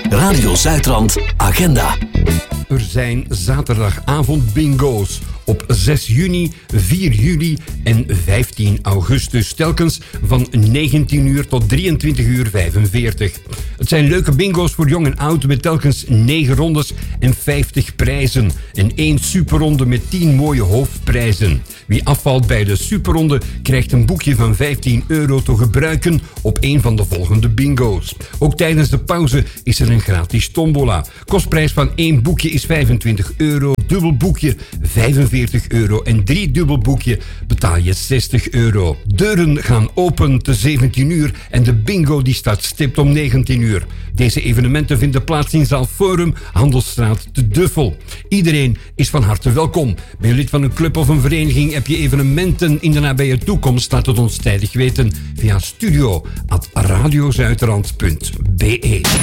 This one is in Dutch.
Radio Zuidrand Agenda. Er zijn zaterdagavond bingo's op 6 juni, 4 juli en 15 augustus. Telkens van 19 uur tot 23 uur 45. Het zijn leuke bingo's voor jong en oud met telkens 9 rondes en 50 prijzen. En 1 superronde met 10 mooie hoofdprijzen. Wie afvalt bij de superronde krijgt een boekje van €15 te gebruiken op een van de volgende bingo's. Ook tijdens de pauze is er een gratis tombola. Kostprijs van 1 boekje is €25. Dubbel boekje €45 en 3 dubbel boekje betaal je €60. Deuren gaan open te 17 uur en de bingo die staat stipt om 19 uur. Deze evenementen vinden plaats in zaal Forum, Handelsstraat te Duffel. Iedereen is van harte welkom. Ben je lid van een club of een vereniging? Heb je evenementen in de nabije toekomst? Laat het ons tijdig weten via studio@radiozuiderland.be.